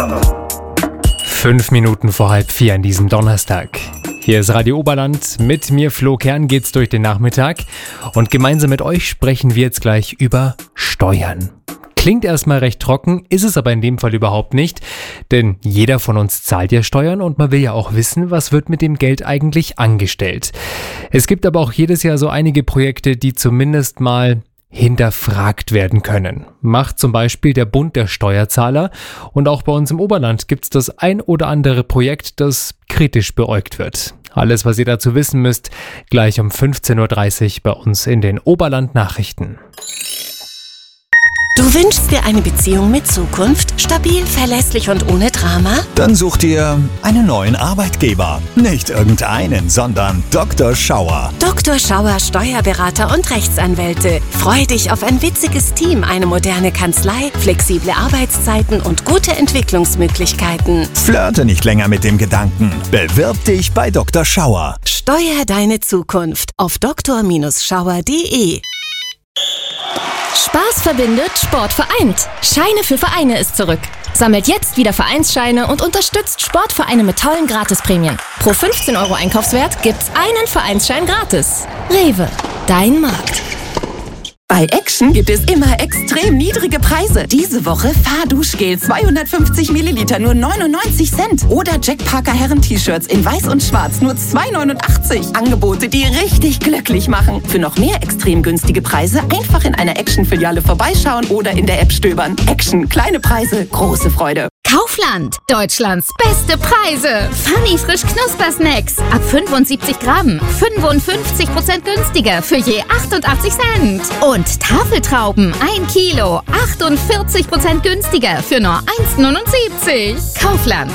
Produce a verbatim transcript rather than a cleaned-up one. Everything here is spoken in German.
Fünf Minuten vor halb vier an diesem Donnerstag. Hier ist Radio Oberland. Mit mir, Flo Kern, geht's durch den Nachmittag. Und gemeinsam mit euch sprechen wir jetzt gleich über Steuern. Klingt erstmal recht trocken, ist es aber in dem Fall überhaupt nicht. Denn jeder von uns zahlt ja Steuern und man will ja auch wissen, was wird mit dem Geld eigentlich angestellt. Es gibt aber auch jedes Jahr so einige Projekte, die zumindest mal hinterfragt werden können. Macht zum Beispiel der Bund der Steuerzahler, und auch bei uns im Oberland gibt es das ein oder andere Projekt, das kritisch beäugt wird. Alles, was ihr dazu wissen müsst, gleich um fünfzehn Uhr dreißig bei uns in den Oberland-Nachrichten. Du wünschst dir eine Beziehung mit Zukunft? Stabil, verlässlich und ohne Drama? Dann such dir einen neuen Arbeitgeber. Nicht irgendeinen, sondern Doktor Schauer. Doktor Schauer, Steuerberater und Rechtsanwälte. Freu dich auf ein witziges Team, eine moderne Kanzlei, flexible Arbeitszeiten und gute Entwicklungsmöglichkeiten. Flirte nicht länger mit dem Gedanken. Bewirb dich bei Doktor Schauer. Steuer deine Zukunft auf doktor Schauer punkt de. Spaß verbindet, Sport vereint. Scheine für Vereine ist zurück. Sammelt jetzt wieder Vereinsscheine und unterstützt Sportvereine mit tollen Gratisprämien. Pro fünfzehn Euro Einkaufswert gibt's einen Vereinsschein gratis. Rewe, dein Markt. Bei Action gibt es immer extrem niedrige Preise. Diese Woche Fahrduschgel zweihundertfünfzig Milliliter nur neunundneunzig Cent. Oder Jack Parker Herren-T-Shirts in weiß und schwarz nur zwei neunundachtzig. Angebote, die richtig glücklich machen. Für noch mehr extrem günstige Preise einfach in einer Action-Filiale vorbeischauen oder in der App stöbern. Action, kleine Preise, große Freude. Kaufland, Deutschlands beste Preise. Funny frisch Knuspersnacks. Ab fünfundsiebzig Gramm, fünfundfünfzig Prozent günstiger für je achtundachtzig Cent. Und Tafeltrauben, ein Kilo, achtundvierzig Prozent günstiger für nur eins neunundsiebzig. Kaufland.